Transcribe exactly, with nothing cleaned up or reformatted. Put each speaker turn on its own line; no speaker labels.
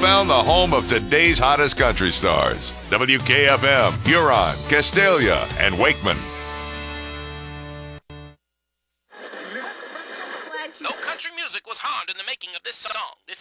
found the home of today's hottest country stars. W K F M, Huron, Castalia, and Wakeman.
No country music was harmed in the making of this song. This